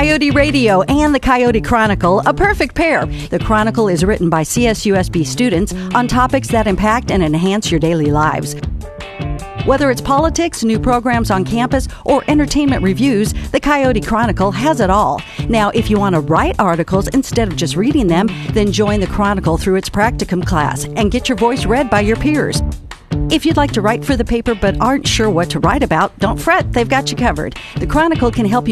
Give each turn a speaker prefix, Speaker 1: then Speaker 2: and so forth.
Speaker 1: Coyote Radio and the Coyote Chronicle, a perfect pair. The Chronicle is written by CSUSB students on topics that impact and enhance your daily lives. Whether it's politics, new programs on campus, or entertainment reviews, the Coyote Chronicle has it all. Now, if you want to write articles instead of just reading them, then join the Chronicle through its practicum class and get your voice read by your peers. If you'd like to write for the paper but aren't sure what to write about, don't fret, they've got you covered. The Chronicle can help you